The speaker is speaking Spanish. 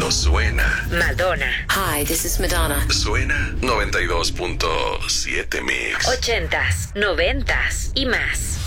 pero suena. Madonna. Hi, this is Madonna. Suena 92.7 Mix. 80s, 90s y más.